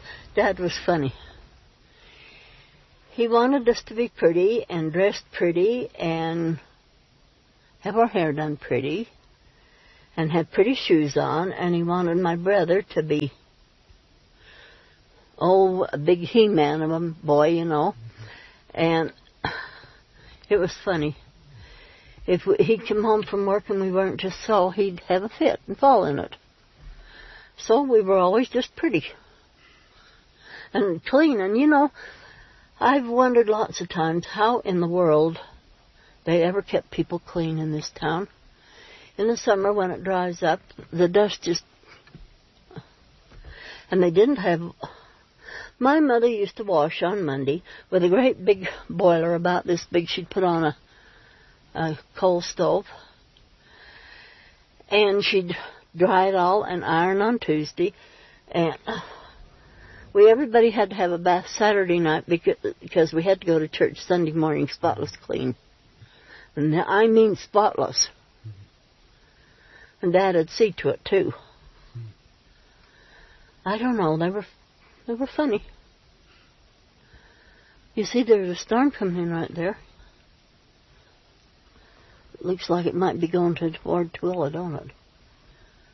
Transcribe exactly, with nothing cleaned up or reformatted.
Dad was funny. He wanted us to be pretty and dressed pretty and have our hair done pretty and have pretty shoes on, and he wanted my brother to be, oh, a big he-man of a boy, you know. And it was funny. If we, he'd come home from work and we weren't just so, he'd have a fit and fall in it. So we were always just pretty and clean. And, you know, I've wondered lots of times how in the world they ever kept people clean in this town. In the summer, when it dries up, the dust just... And they didn't have... My mother used to wash on Monday with a great big boiler about this big. She'd put on a, a coal stove. And she'd dry it all and iron on Tuesday. And we everybody had to have a bath Saturday night because, because we had to go to church Sunday morning spotless clean. And I mean spotless. And Dad would see to it, too. I don't know, they were... They were funny. You see, there's a storm coming in right there. Looks like it might be going to toward Tooele, don't it?